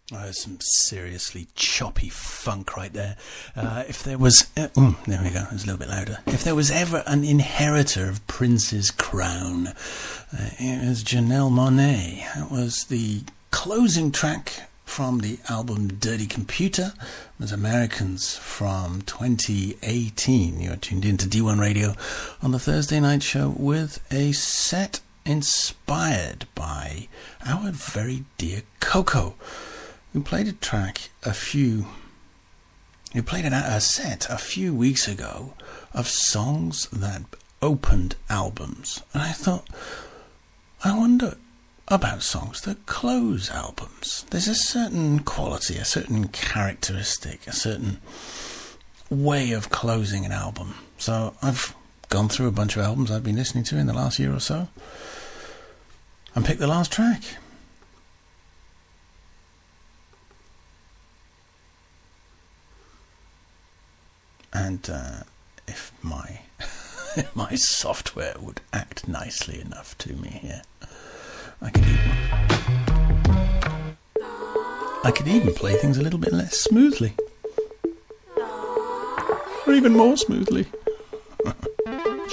Some seriously choppy funk right there. If there was... there we go, it's a little bit louder. If there was ever an inheritor of Prince's crown, it was Janelle Monáe. That was the closing track from the album Dirty Computer. It was Americans from 2018. You're tuned into D1 Radio on the Thursday night show with a set inspired by our very dear Coco. We played a set a few weeks ago of songs that opened albums. And I thought, I wonder about songs that close albums. There's a certain quality, a certain characteristic, a certain way of closing an album. So I've gone through a bunch of albums I've been listening to in the last year or so and picked the last track. And if my my software would act nicely enough to me here, I could even play things a little bit less smoothly, or even more smoothly.